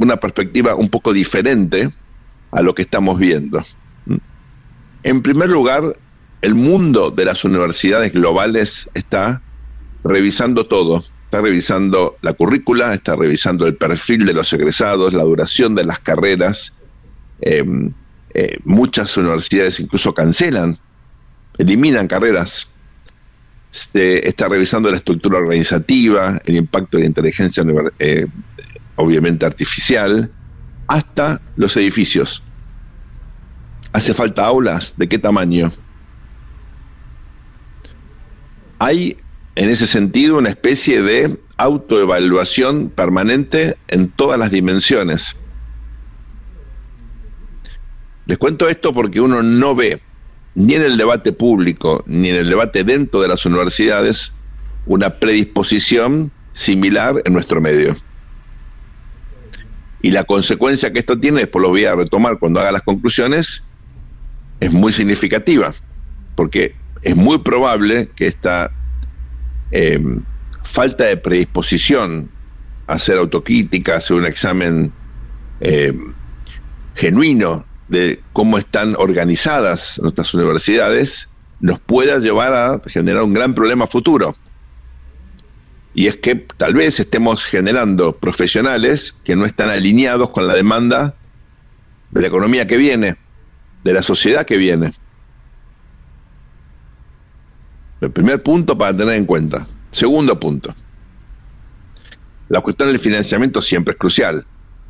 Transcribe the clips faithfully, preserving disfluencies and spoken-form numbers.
una perspectiva un poco diferente a lo que estamos viendo. En primer lugar, el mundo de las universidades globales está revisando todo. Está revisando la currícula, está revisando el perfil de los egresados, la duración de las carreras. Eh, eh, muchas universidades incluso cancelan, eliminan carreras. Se está revisando la estructura organizativa, el impacto de la inteligencia eh, obviamente artificial, hasta los edificios. ¿Hace falta aulas? ¿De qué tamaño? Hay en ese sentido una especie de autoevaluación permanente en todas las dimensiones. Les cuento esto porque uno no ve ni en el debate público ni en el debate dentro de las universidades una predisposición similar en nuestro medio. Y la consecuencia que esto tiene, después lo voy a retomar cuando haga las conclusiones, es muy significativa, porque es muy probable que esta eh, falta de predisposición a hacer autocrítica, a hacer un examen eh, genuino de cómo están organizadas nuestras universidades, nos pueda llevar a generar un gran problema futuro. Y es que tal vez estemos generando profesionales que no están alineados con la demanda de la economía que viene, de la sociedad que viene. El primer punto para tener en cuenta. Segundo punto. La cuestión del financiamiento siempre es crucial.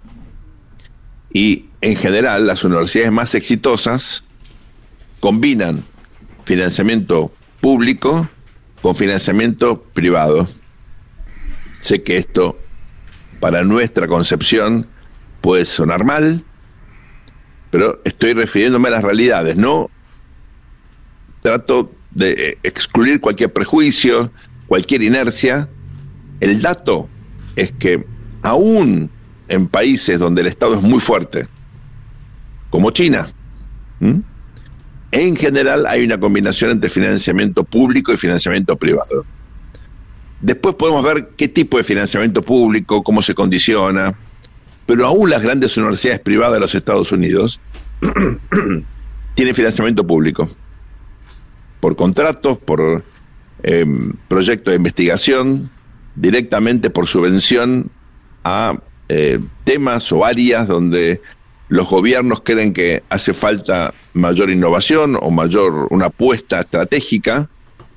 Y en general las universidades más exitosas combinan financiamiento público con financiamiento privado. Sé que esto, para nuestra concepción, puede sonar mal, pero estoy refiriéndome a las realidades, no trato de excluir cualquier prejuicio, cualquier inercia. El dato es que aún en países donde el Estado es muy fuerte, como China, ¿m? en general hay una combinación entre financiamiento público y financiamiento privado. Después podemos ver qué tipo de financiamiento público, cómo se condiciona, pero aún las grandes universidades privadas de los Estados Unidos tienen financiamiento público, por contratos, por eh, proyectos de investigación, directamente por subvención a eh, temas o áreas donde los gobiernos creen que hace falta mayor innovación o mayor una apuesta estratégica.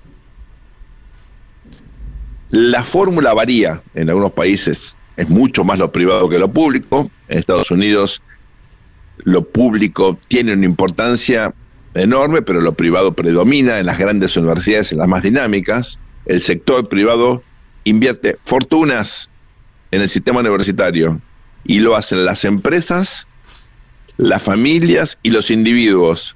La fórmula varía, en algunos países es mucho más lo privado que lo público. En Estados Unidos lo público tiene una importancia enorme, pero lo privado predomina en las grandes universidades, en las más dinámicas. El sector privado invierte fortunas en el sistema universitario y lo hacen las empresas, las familias y los individuos.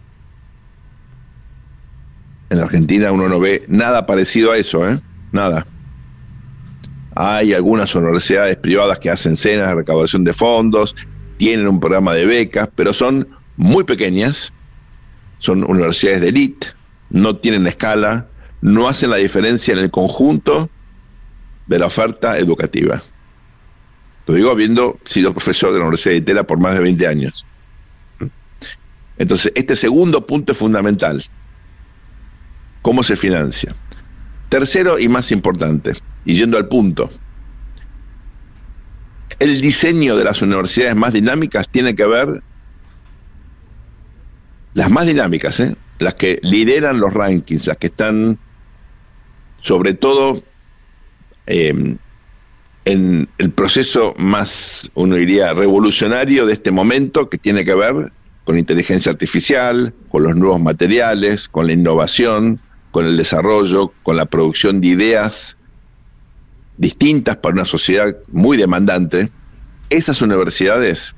En la Argentina uno no ve nada parecido a eso, ¿eh? Nada. Hay algunas universidades privadas que hacen cenas de recaudación de fondos, tienen un programa de becas, pero son muy pequeñas, son universidades de élite, no tienen escala, no hacen la diferencia en el conjunto de la oferta educativa. Lo digo habiendo sido profesor de la Universidad de Itela por más de veinte años. Entonces, este segundo punto es fundamental. ¿Cómo se financia? Tercero y más importante, y yendo al punto, el diseño de las universidades más dinámicas tiene que ver, las más dinámicas, ¿eh? las que lideran los rankings, las que están sobre todo eh, en el proceso más, uno diría, revolucionario de este momento, que tiene que ver con inteligencia artificial, con los nuevos materiales, con la innovación, con el desarrollo, con la producción de ideas distintas para una sociedad muy demandante. Esas universidades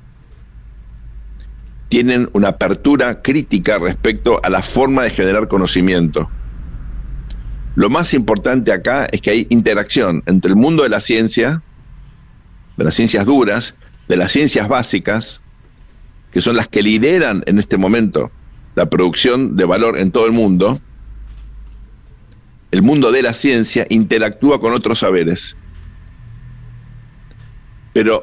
tienen una apertura crítica respecto a la forma de generar conocimiento. Lo más importante acá es que hay interacción entre el mundo de la ciencia, de las ciencias duras, de las ciencias básicas, que son las que lideran en este momento la producción de valor en todo el mundo. El mundo de la ciencia interactúa con otros saberes. Pero